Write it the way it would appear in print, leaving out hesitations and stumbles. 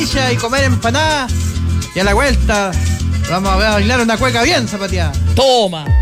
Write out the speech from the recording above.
y comer empanadas. Y a la vuelta vamos a bailar una cueca bien zapateada. Toma.